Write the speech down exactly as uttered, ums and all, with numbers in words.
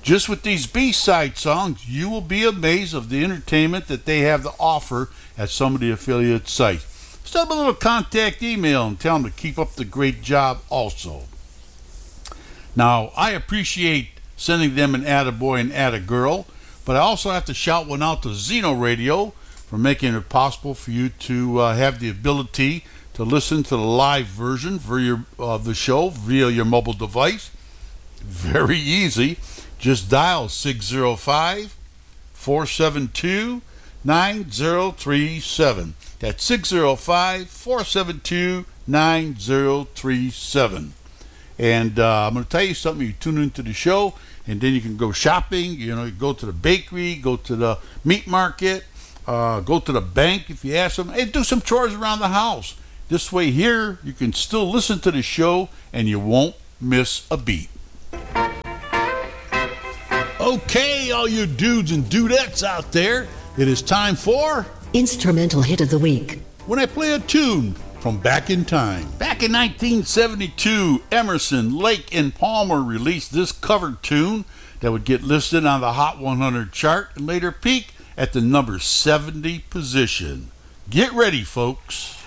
Just with these B-side songs, you will be amazed of the entertainment that they have to offer at some of the affiliate sites. Send them a little contact email and tell them to keep up the great job also. Now, I appreciate sending them an attaboy and attagirl, but I also have to shout one out to Zeno Radio for making it possible for you to uh, have the ability to listen to the live version of your, uh, the show via your mobile device. Very easy. Just dial six zero five, four seven two, nine zero three seven. That's six zero five, four seven two, nine zero three seven. And uh, I'm going to tell you something. You tune into the show, and then you can go shopping. You know, you go to the bakery, go to the meat market, uh, go to the bank if you have some, and do some chores around the house. This way here, you can still listen to the show, and you won't miss a beat. Okay, all you dudes and dudettes out there, it is time for Instrumental Hit of the Week. When I play a tune from back in time. Back in nineteen seventy-two, Emerson, Lake, and Palmer released this cover tune that would get listed on the Hot one hundred chart and later peak at the number seventy position. Get ready, folks.